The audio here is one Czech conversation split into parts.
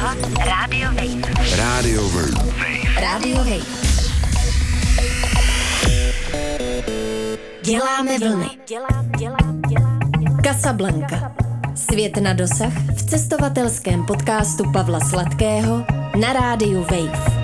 Rádio Wave. Rádio Wave. Rádio Wave. Děláme vlny. Casablanca. Svět na dosah v cestovatelském podcastu Pavla Sladkého na Rádiu Wave.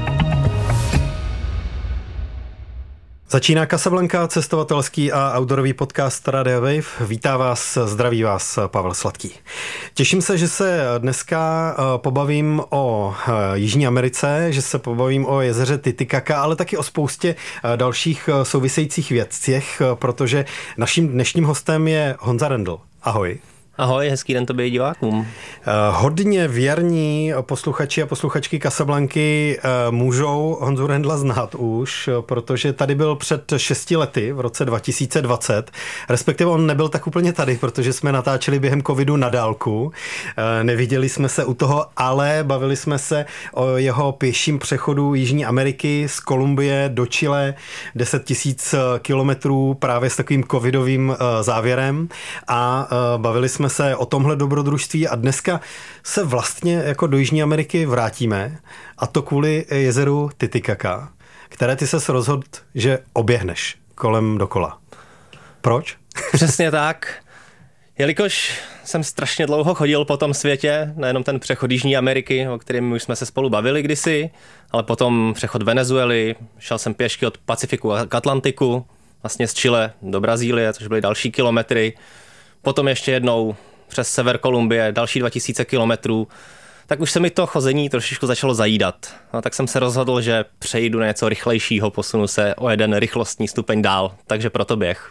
Začíná Casablanca, cestovatelský a outdoorový podcast Radio Wave. Vítá vás, zdraví vás Pavel Sladký. Těším se, že se dneska pobavím o Jižní Americe, že se pobavím o jezeře Titicaca, ale taky o spoustě dalších souvisejících věcech, protože naším dnešním hostem je Honza Rendl. Ahoj. Ahoj, hezký den tobě i divákům. Hodně věrní posluchači a posluchačky Casablanky můžou Honzu Rendla znát už, protože tady byl před 6 lety, v roce 2020. Respektive on nebyl tak úplně tady, protože jsme natáčeli během covidu na dálku. Neviděli jsme se u toho, ale bavili jsme se o jeho pěším přechodu Jižní Ameriky z Kolumbie do Chile, 10 000 kilometrů právě s takovým covidovým závěrem a bavili jsme se o tomhle dobrodružství a dneska se vlastně jako do Jižní Ameriky vrátíme a to kvůli jezeru Titicaca, které ty ses rozhodl, že oběhneš kolem dokola. Proč? Přesně tak. Jelikož jsem strašně dlouho chodil po tom světě, nejenom ten přechod Jižní Ameriky, o kterém už jsme se spolu bavili kdysi, ale potom přechod Venezuely, šel jsem pěšky od Pacifiku k Atlantiku, vlastně z Chile do Brazílie, což byly další kilometry. Potom ještě jednou přes sever Kolumbie, další 2000 kilometrů, tak už se mi to chození trošičku začalo zajídat. No, tak jsem se rozhodl, že přejdu na něco rychlejšího, posunu se o jeden rychlostní stupeň dál, takže proto běh.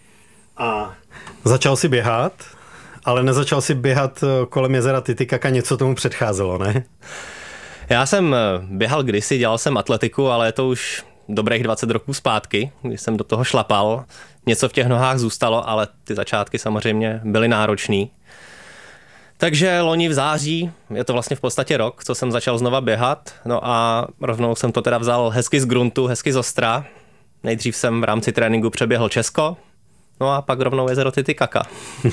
A začal si běhat, ale nezačal si běhat kolem jezera Titicaca, něco tomu předcházelo, ne? Já jsem běhal kdysi, dělal jsem atletiku, ale je to už dobrých 20 roků zpátky, když jsem do toho šlapal. Něco v těch nohách zůstalo, ale ty začátky samozřejmě byly náročný. Takže loni v září, je to vlastně v podstatě rok, co jsem začal znova běhat, no a rovnou jsem to teda vzal hezky z gruntu, hezky z ostra. Nejdřív jsem v rámci tréninku přeběhl Česko, no a pak rovnou jezero Titicaca.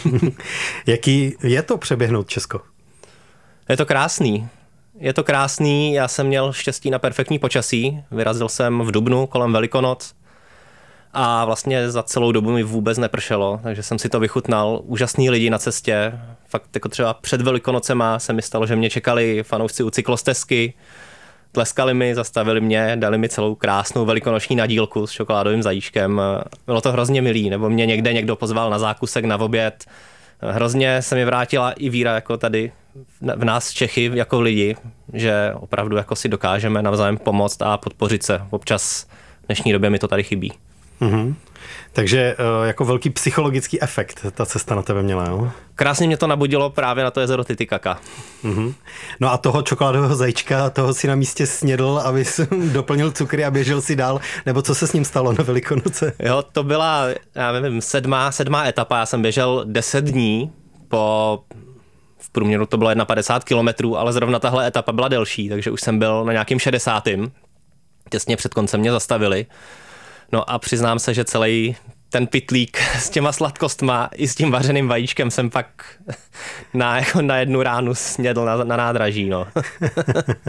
Jaký je to přeběhnout Česko? Je to krásný. Je to krásný, já jsem měl štěstí na perfektní počasí, vyrazil jsem v dubnu kolem Velikonoc a vlastně za celou dobu mi vůbec nepršelo, takže jsem si to vychutnal. Úžasný lidi na cestě, fakt jako třeba před Velikonocema se mi stalo, že mě čekali fanoušci u cyklostezky, tleskali mi, zastavili mě, dali mi celou krásnou velikonoční nadílku s čokoládovým zajíčkem. Bylo to hrozně milý, nebo mě někde někdo pozval na zákusek, na oběd. Hrozně se mi vrátila i víra jako tady v nás Čechy jako lidi, že opravdu jako si dokážeme navzájem pomoct a podpořit se. Občas v dnešní době mi to tady chybí. Mm-hmm. Takže jako velký psychologický efekt ta cesta na tebe měla, jo? Krásně mě to nabudilo právě na to jezero Titicaca. Mm-hmm. No a toho čokoládového zajíčka, toho si na místě snědl, aby si doplnil cukry a běžel si dál, nebo co se s ním stalo na Velikonoce? Jo, to byla, já nevím, sedmá etapa, já jsem běžel 10 dní, v průměru to bylo 51 kilometrů, ale zrovna tahle etapa byla delší, takže už jsem byl na nějakým 60. Těsně před koncem mě zastavili. No a přiznám se, že celý ten pytlík s těma sladkostma i s tím vařeným vajíčkem jsem pak na jednu ránu snědl na nádraží. No.